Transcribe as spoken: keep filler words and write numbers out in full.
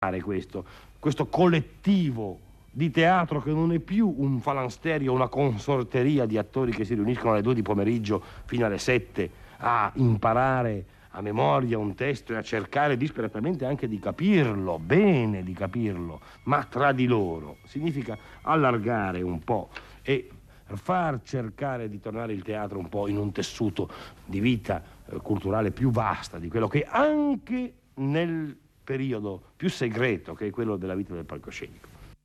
questo, questo collettivo di teatro che non è più un falansterio, una consorteria di attori che si riuniscono alle due di pomeriggio fino alle sette a imparare a memoria un testo e a cercare disperatamente anche di capirlo, bene di capirlo, ma tra di loro. Significa allargare un po' e far cercare di tornare il teatro un po' in un tessuto di vita eh, culturale più vasta di quello che anche nel periodo più segreto che è quello della vita del palcoscenico.